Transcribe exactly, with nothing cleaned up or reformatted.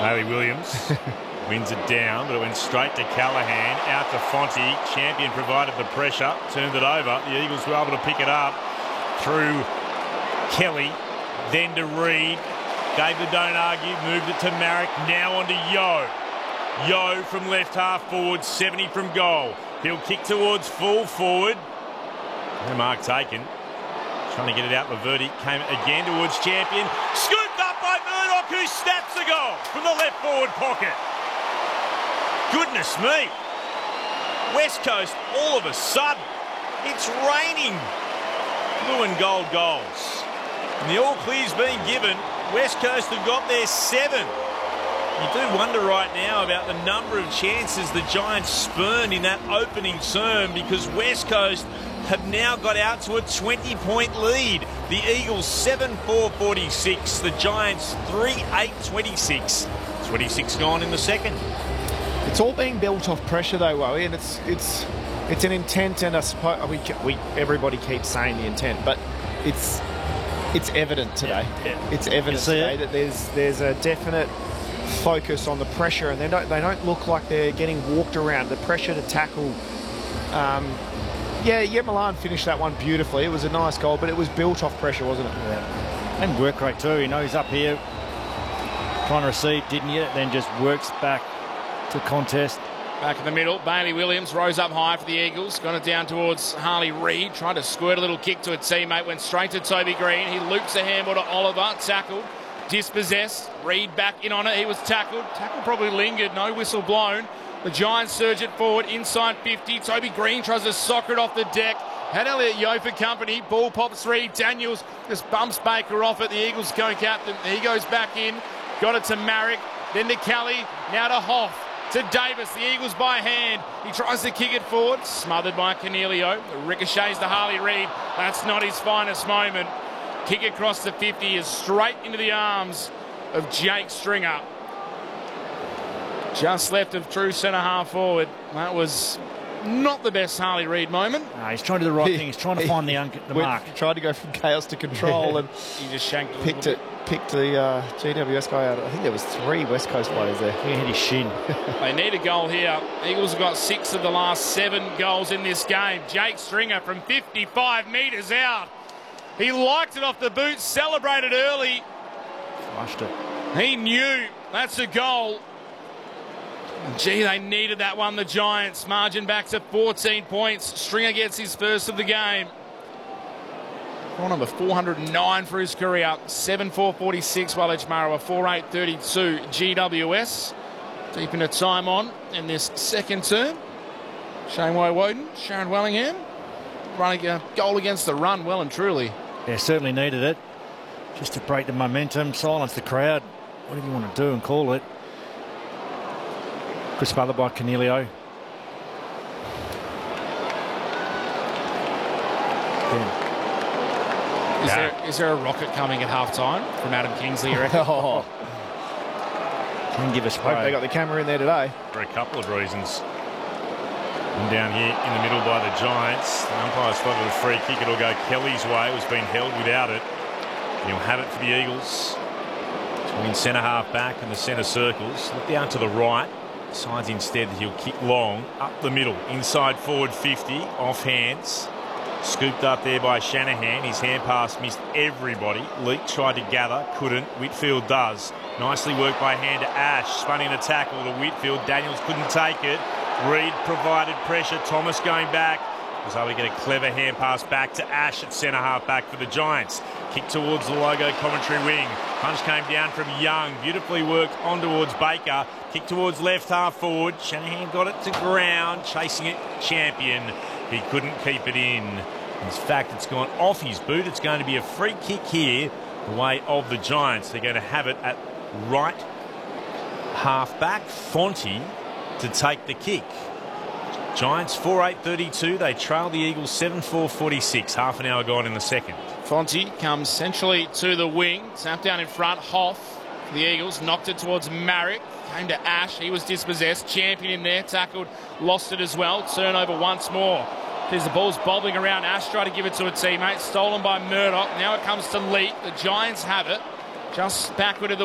Bailey Williams wins it down, but it went straight to Callaghan, out to Fonte. Champion provided the pressure, turned it over. The Eagles were able to pick it up through Kelly, then to Reid. Gave the don't argue, moved it to Marek, now on to Yeo. Yeo from left half forward, seventy from goal. He'll kick towards full forward. No mark taken. Trying to get it out. Laverty came again towards Champion. Scooped up by Murdoch, who snaps the goal from the left forward pocket. Goodness me. West Coast, all of a sudden, it's raining blue and gold goals. And the all clear's being given. West Coast have got their seven. You do wonder right now about the number of chances the Giants spurned in that opening term, because West Coast have now got out to a twenty point lead. The Eagles seven four forty-six, the Giants three eight twenty-six. twenty-six gone in the second. It's all being built off pressure though, Wowie, and it's it's it's an intent, and I suppose we, we everybody keeps saying the intent, but it's it's evident today. Yeah, yeah. It's evident today it? that there's there's a definite focus on the pressure, and they don't they don't look like they're getting walked around. The pressure to tackle. Um, yeah, yeah, Milan finished that one beautifully. It was a nice goal, but it was built off pressure, wasn't it? Yeah. And work rate too. You know, he's up here trying to receive, didn't get it, then just works back to contest. Back in the middle, Bailey Williams rose up high for the Eagles, got it down towards Harley Reid, tried to squirt a little kick to a teammate, went straight to Toby Green. He loops a handball to Oliver, tackled, dispossessed. Reid back in on it, he was tackled. Tackle probably lingered, no whistle blown. The Giants surge it forward, inside fifty. Toby Green tries to soccer it off the deck. Had Elliot Yeo for company. Ball pops Reid. Daniels just bumps Baker off it. The Eagles co-captain. He goes back in. Got it to Marek. Then to Kelly. Now to Hoff. To Davis. The Eagles by hand. He tries to kick it forward. Smothered by Cornelio. Ricochets to Harley Reid. That's not his finest moment. Kick across the fifty is straight into the arms of Jake Stringer. Just left of true centre-half forward. That was not the best Harley Reid moment. No, he's trying to do the right thing. He's trying to find the, the mark. Tried to go from chaos to control, and He just shanked it. a picked little it, picked the uh, G W S guy out. I think there was three West Coast players there. He hit his shin. bit. They need a goal here. Eagles have got six of the last seven goals in this game. Jake Stringer from fifty-five metres out. He liked it off the boot, celebrated early. Flushed it. He knew that's a goal. Gee, they needed that one, the Giants. Margin back to fourteen points. Stringer gets his first of the game. Goal number four hundred nine for his career. seven four forty-six, Wallich Mara, four eight thirty-two G W S. Deep into time on in this second term. Shane Woden, Sharon Wellingham, running a goal against the run well and truly. Yeah, certainly needed it. Just to break the momentum, silence the crowd, whatever you want to do and call it. Good smother by Cornelio. Is, yeah. there, is there a rocket coming at half-time from Adam Kingsley, you reckon? Oh, Can give us hope they got the camera in there today. For a couple of reasons. And down here in the middle by the Giants. The umpire spotted a free kick. It'll go Kelly's way. It was being held without it. He'll have it for the Eagles. Between centre half back and the centre circles. Look down to the right. Decides instead that he'll kick long up the middle. Inside forward fifty. Off hands. Scooped up there by Shanahan. His hand pass missed everybody. Leak tried to gather. Couldn't. Whitfield does. Nicely worked by hand to Ash. Spun in a tackle to Whitfield. Daniels couldn't take it. Reid provided pressure. Thomas going back. Was able to get a clever hand pass back to Ash at centre half back for the Giants. Kick towards the logo commentary wing. Punch came down from Young. Beautifully worked on towards Baker. Kick towards left half forward. Shanahan got it to ground. Chasing it, Champion. He couldn't keep it in. In fact, it's gone off his boot. It's going to be a free kick here the way of the Giants. They're going to have it at right half back. Fonte to take the kick. Giants four eight thirty-two. They trail the Eagles seven four forty-six. Half an hour gone in the second. Fonte comes centrally to the wing. Snapped down in front. Hoff, the Eagles, knocked it towards Marek. Came to Ash. He was dispossessed. Champion in there. Tackled. Lost it as well. Turnover once more. As the ball's bobbling around. Ash tried to give it to a teammate. Stolen by Murdoch. Now it comes to Leak. The Giants have it. Just backward of the